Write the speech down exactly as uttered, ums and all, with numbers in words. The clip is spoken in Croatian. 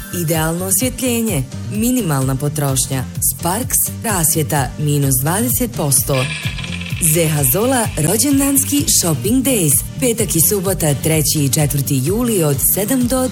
idealno osvjetljenje, minimalna potrošnja. Sparks rasvjeta minus dvadeset posto. Zeha Zola rođendanski shopping days. Petak i subota treći i četvrti juli od sedam do